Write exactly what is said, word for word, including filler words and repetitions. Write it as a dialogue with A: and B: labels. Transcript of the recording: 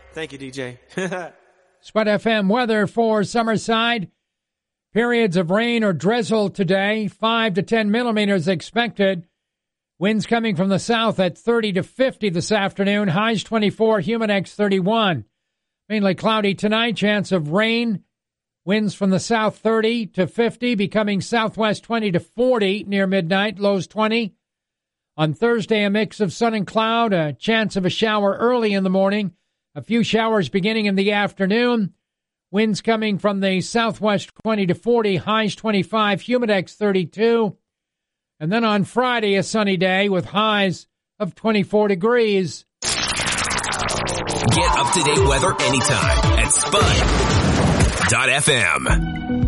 A: Thank you, D J.
B: Spud F M weather for Summerside. Periods of rain or drizzle today. Five to ten millimeters expected. Winds coming from the south at thirty to fifty this afternoon. Highs twenty-four, Humidex thirty-one. Mainly cloudy tonight. Chance of rain. Winds from the south thirty to fifty, becoming southwest twenty to forty near midnight. Lows twenty. On Thursday, a mix of sun and cloud. A chance of a shower early in the morning. A few showers beginning in the afternoon. Winds coming from the southwest twenty to forty. Highs twenty-five, Humidex thirty-two. And then on Friday, a sunny day with highs of twenty-four degrees.
C: Get up-to-date weather anytime at spud dot f m.